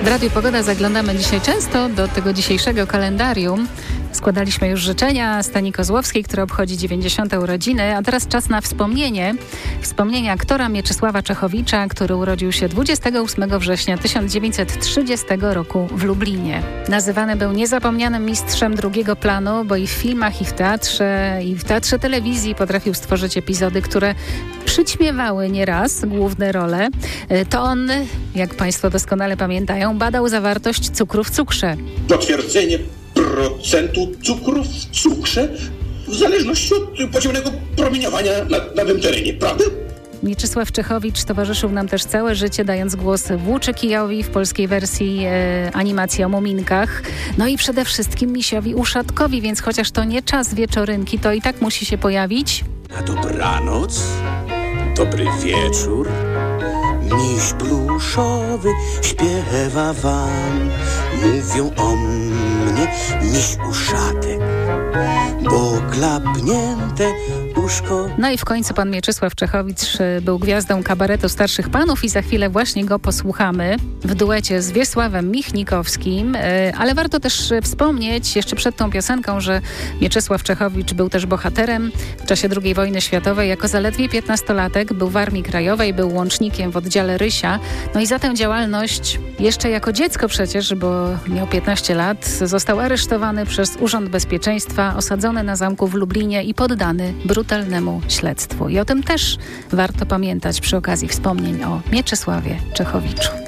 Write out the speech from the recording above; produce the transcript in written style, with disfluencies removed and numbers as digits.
W Radiu Pogoda zaglądamy dzisiaj często do tego dzisiejszego kalendarium. Składaliśmy już życzenia Stani Kozłowskiej, która obchodzi 90. urodziny, a teraz czas na wspomnienie aktora Mieczysława Czechowicza, który urodził się 28 września 1930 roku w Lublinie. Nazywany był niezapomnianym mistrzem drugiego planu, bo i w filmach, i w teatrze telewizji potrafił stworzyć epizody, które przyćmiewały nieraz główne role. To on, jak Państwo doskonale pamiętają, badał zawartość cukru w cukrze. Potwierdzenie procentu cukru w cukrze w zależności od podziemnego promieniowania na danym terenie, prawda? Mieczysław Czechowicz towarzyszył nam też całe życie, dając głos Włóczykijowi w polskiej wersji animacji o muminkach. No i przede wszystkim misiowi Uszatkowi, więc chociaż to nie czas wieczorynki, to i tak musi się pojawić. Na dobranoc, dobry wieczór, miś pluszowy śpiewa wam. Mówią o mnie miś Uszatek, bo klapnięte uszko. No i w końcu pan Mieczysław Czechowicz był gwiazdą kabaretu Starszych Panów i za chwilę właśnie go posłuchamy w duecie z Wiesławem Michnikowskim, ale warto też wspomnieć jeszcze przed tą piosenką, że Mieczysław Czechowicz był też bohaterem w czasie II wojny światowej. Jako zaledwie 15-latek był w Armii Krajowej, był łącznikiem w oddziale Rysia. No i za tę działalność jeszcze jako dziecko przecież, bo miał 15 lat, został aresztowany przez Urząd Bezpieczeństwa, osadzony na zamku w Lublinie i poddany brutalnemu śledztwu. I o tym też warto pamiętać przy okazji wspomnień o Mieczysławie Czechowiczu.